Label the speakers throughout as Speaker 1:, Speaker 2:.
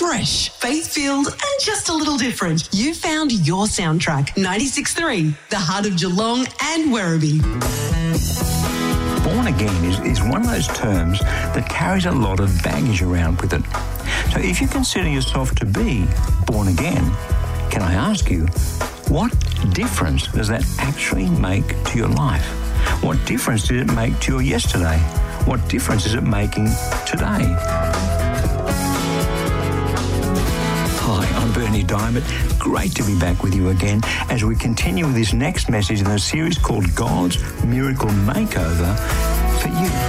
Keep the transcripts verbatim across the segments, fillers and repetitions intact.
Speaker 1: fresh, faith-filled and just a little different. You found your soundtrack. ninety-six point three, the heart of Geelong and Werribee.
Speaker 2: Born again is, is one of those terms that carries a lot of baggage around with it. So if you consider yourself to be born again, can I ask you, what difference does that actually make to your life? What difference did it make to your yesterday? What difference is it making today? Hi, I'm Bernie Diamond. Great to be back with you again as we continue with this next message in a series called God's Miracle Makeover for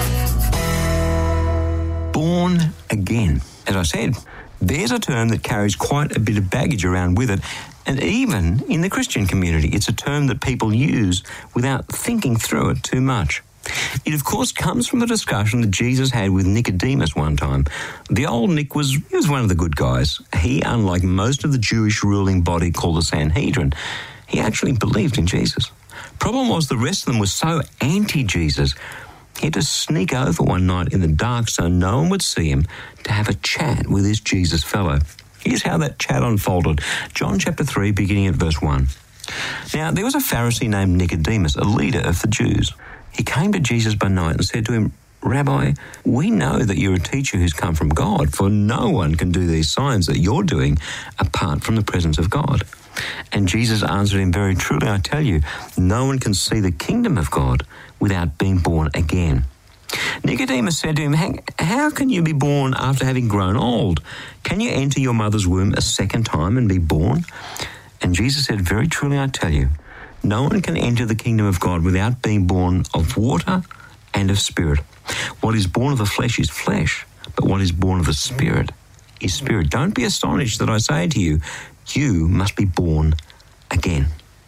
Speaker 2: You. Born again. As I said, there's a term that carries quite a bit of baggage around with it, and even in the Christian community, it's a term that people use without thinking through it too much. It, of course, comes from the discussion that Jesus had with Nicodemus one time. The old Nick was, he was one of the good guys. He, unlike most of the Jewish ruling body called the Sanhedrin, he actually believed in Jesus. Problem was the rest of them were so anti-Jesus, he had to sneak over one night in the dark so no one would see him to have a chat with this Jesus fellow. Here's how that chat unfolded. John chapter three, beginning at verse one. Now, there was a Pharisee named Nicodemus, a leader of the Jews. He came to Jesus by night and said to him, Rabbi, we know that you're a teacher who's come from God, for no one can do these signs that you're doing apart from the presence of God. And Jesus answered him, very truly, I tell you, no one can see the kingdom of God without being born again. Nicodemus said to him, how can you be born after having grown old? Can you enter your mother's womb a second time and be born? And Jesus said, very truly, I tell you, no one can enter the kingdom of God without being born of water and of spirit. What is born of the flesh is flesh, but what is born of the spirit is spirit. Don't be astonished that I say to you, you must be born again.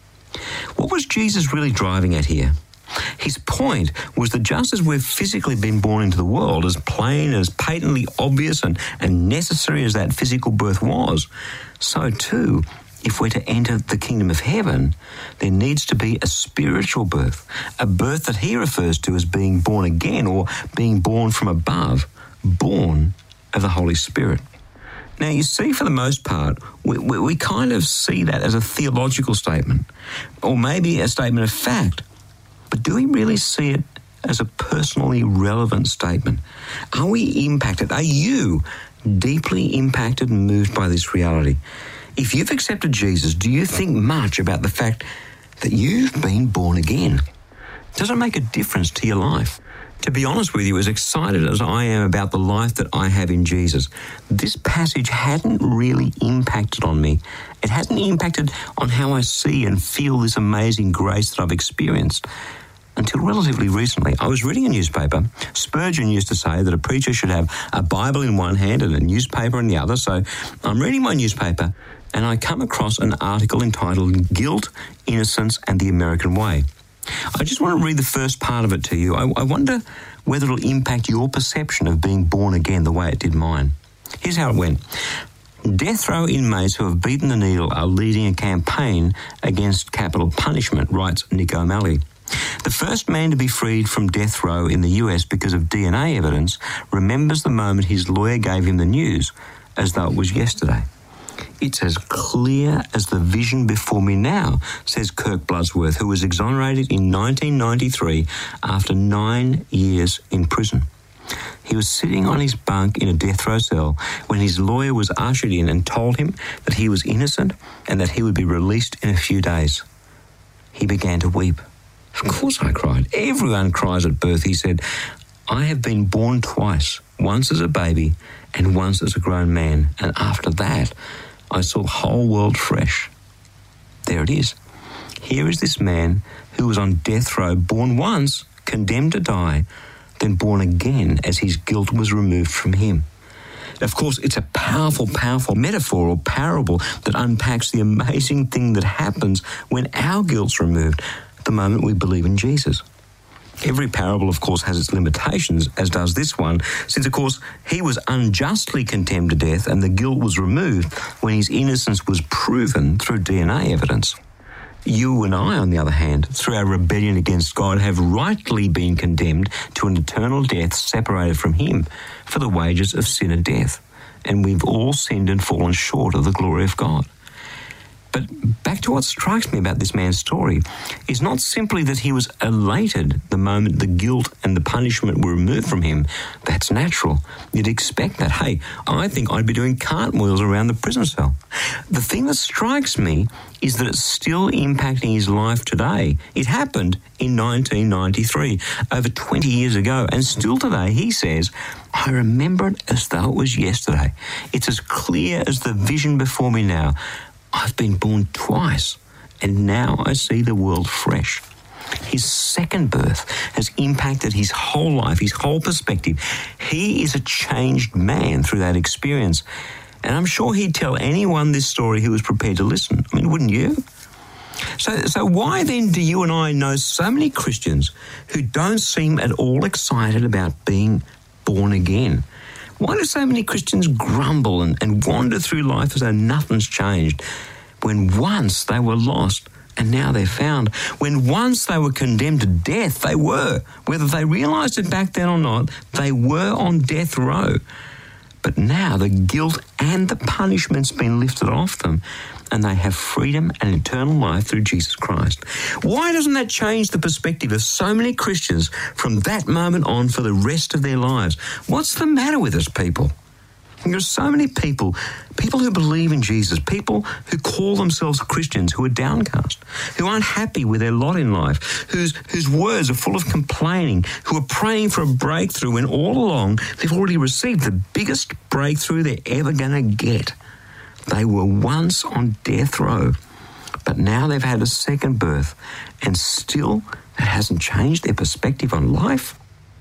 Speaker 2: What was Jesus really driving at here? His point was that just as we've physically been born into the world, as plain, as patently obvious and, and necessary as that physical birth was, so too, if we're to enter the kingdom of heaven, there needs to be a spiritual birth, a birth that he refers to as being born again or being born from above, born of the Holy Spirit. Now, you see, for the most part, we, we, we kind of see that as a theological statement, or maybe a statement of fact. But do we really see it as a personally relevant statement? Are we impacted? Are you deeply impacted and moved by this reality? If you've accepted Jesus, do you think much about the fact that you've been born again? Does it make a difference to your life? To be honest with you, as excited as I am about the life that I have in Jesus, this passage hadn't really impacted on me. It hadn't impacted on how I see and feel this amazing grace that I've experienced until relatively recently. I was reading a newspaper. Spurgeon used to say that a preacher should have a Bible in one hand and a newspaper in the other. So I'm reading my newspaper and I come across an article entitled Guilt, Innocence and the American Way. I just want to read the first part of it to you. I, I wonder whether it'll impact your perception of being born again the way it did mine. Here's how it went. Death row inmates who have beaten the needle are leading a campaign against capital punishment, writes Nick O'Malley. The first man to be freed from death row in the U S because of D N A evidence remembers the moment his lawyer gave him the news as though it was yesterday. It's as clear as the vision before me now, says Kirk Bloodsworth, who was exonerated in nineteen ninety-three after nine years in prison. He was sitting on his bunk in a death row cell when his lawyer was ushered in and told him that he was innocent and that he would be released in a few days. He began to weep. Of course I cried. Everyone cries at birth, he said. I have been born twice, once as a baby and once as a grown man, and after that I saw the whole world fresh. There it is. Here is this man who was on death row, born once, condemned to die, then born again as his guilt was removed from him. Of course, it's a powerful, powerful metaphor or parable that unpacks the amazing thing that happens when our guilt's removed the moment we believe in Jesus. Every parable, of course, has its limitations, as does this one, since, of course, he was unjustly condemned to death and the guilt was removed when his innocence was proven through D N A evidence. You and I, on the other hand, through our rebellion against God, have rightly been condemned to an eternal death separated from him for the wages of sin and death. and we've all sinned and fallen short of the glory of God. But back to what strikes me about this man's story is not simply that he was elated the moment the guilt and the punishment were removed from him. That's natural. You'd expect that. Hey, I think I'd be doing cartwheels around the prison cell. The thing that strikes me is that it's still impacting his life today. It happened in nineteen ninety-three, over twenty years ago, and still today he says, I remember it as though it was yesterday. It's as clear as the vision before me now. I've been born twice, and now I see the world fresh. His second birth has impacted his whole life, his whole perspective. He is a changed man through that experience. And I'm sure he'd tell anyone this story who was prepared to listen. I mean, wouldn't you? So, so why then do you and I know so many Christians who don't seem at all excited about being born again? Why do so many Christians grumble and, and wander through life as though nothing's changed when once they were lost and now they're found? When once they were condemned to death, they were. Whether they realised it back then or not, they were on death row. But now the guilt and the punishment's been lifted off them, and they have freedom and eternal life through Jesus Christ. Why doesn't that change the perspective of so many Christians from that moment on for the rest of their lives? What's the matter with us, people? There are so many people, people who believe in Jesus, people who call themselves Christians, who are downcast, who aren't happy with their lot in life, whose, whose words are full of complaining, who are praying for a breakthrough when all along they've already received the biggest breakthrough they're ever going to get. They were once on death row, but now they've had a second birth, and still it hasn't changed their perspective on life.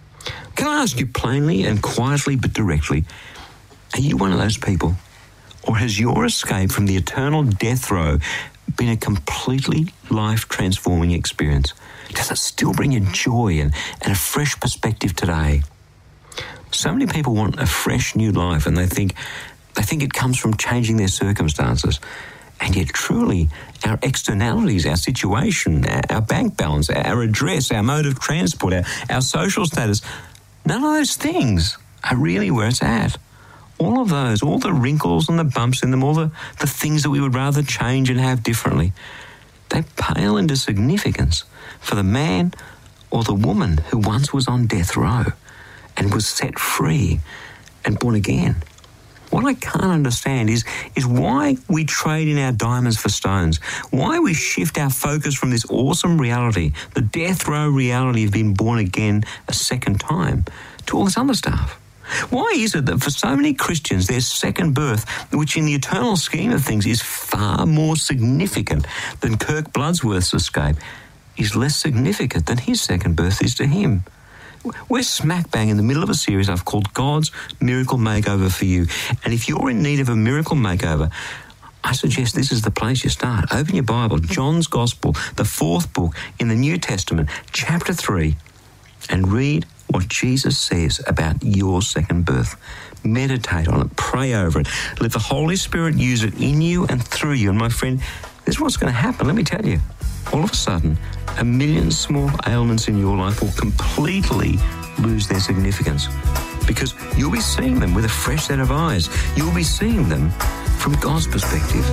Speaker 2: Can I ask you plainly and quietly but directly, are you one of those people? Or has your escape from the eternal death row been a completely life-transforming experience? Does it still bring you joy and, and a fresh perspective today? So many people want a fresh new life, and they think they think it comes from changing their circumstances. And yet truly, our externalities, our situation, our, our bank balance, our address, our mode of transport, our, our social status, none of those things are really where it's at. All of those, all the wrinkles and the bumps in them, all the, the things that we would rather change and have differently, they pale into significance for the man or the woman who once was on death row and was set free and born again. What I can't understand is, is why we trade in our diamonds for stones, why we shift our focus from this awesome reality, the death row reality of being born again a second time, to all this other stuff. Why is it that for so many Christians, their second birth, which in the eternal scheme of things is far more significant than Kirk Bloodsworth's escape, is less significant than his second birth is to him? We're smack bang in the middle of a series I've called God's Miracle Makeover for you. And if you're in need of a miracle makeover, I suggest this is the place you start. Open your Bible, John's Gospel, the fourth book in the New Testament, chapter three, and read what Jesus says about your second birth. Meditate on it, pray over it. Let the Holy Spirit use it in you and through you. And my friend, this is what's going to happen, let me tell you. All of a sudden, a million small ailments in your life will completely lose their significance, because you'll be seeing them with a fresh set of eyes. You'll be seeing them from God's perspective.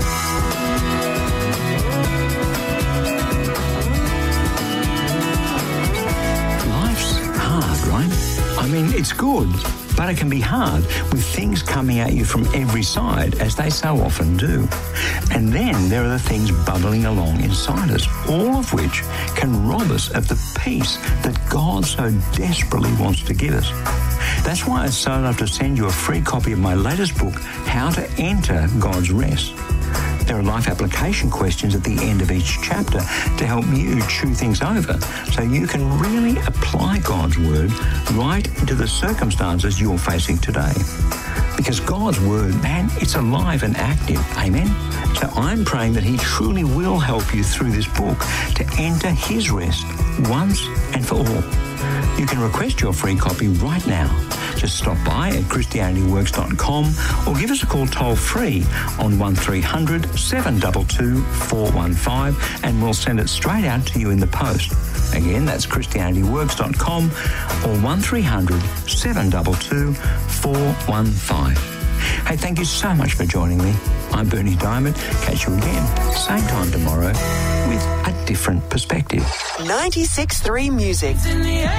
Speaker 3: Life's hard, right? I mean, it's good, but it can be hard with things coming at you from every side, as they so often do. And then there are the things bubbling along inside us, all of which can rob us of the peace that God so desperately wants to give us. That's why I'd so love to send you a free copy of my latest book, How to Enter God's Rest. There are life application questions at the end of each chapter to help you chew things over so you can really apply God's Word right into the circumstances you're facing today. Because God's Word, man, it's alive and active. Amen? So I'm praying that He truly will help you through this book to enter His rest once and for all. You can request your free copy right now. Just stop by at Christianity Works dot com or give us a call toll free on one three hundred, seven two two, four one five and we'll send it straight out to you in the post. Again, that's Christianity Works dot com or one three hundred, seven two two, four one five. Hey, thank you so much for joining me. I'm Bernie Diamond. Catch you again, same time tomorrow, with a different perspective.
Speaker 1: ninety-six point three Music.